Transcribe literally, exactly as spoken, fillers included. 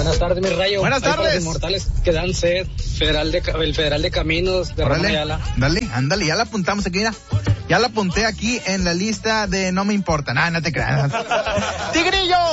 Buenas tardes, mi Rayo. Buenas tardes. Los inmortales que dan sed, Federal de, el Federal de Caminos de Roma Ayala. Dale, ándale, ya la apuntamos aquí, mira. Ya la apunté aquí en la lista de no me importa. Nada, no te creas. ¡Tigrillo!